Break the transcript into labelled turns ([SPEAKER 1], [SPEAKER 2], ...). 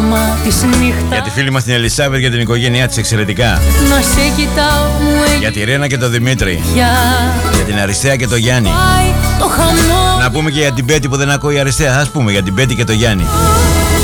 [SPEAKER 1] χρώμα της νύχτας.
[SPEAKER 2] Για τη φίλη μας την Ελισάβετ, για την οικογένειά της εξαιρετικά.
[SPEAKER 1] Να σε κοιτάω μου
[SPEAKER 2] Για τη Ρένα και τον Δημήτρη. Για την Αριστεία και τον Γιάννη.
[SPEAKER 1] το χαμό.
[SPEAKER 2] Να πούμε και για την Πέτη που δεν ακούει η Αριστεία. Ας πούμε για την Πέτη και τον Γιάννη.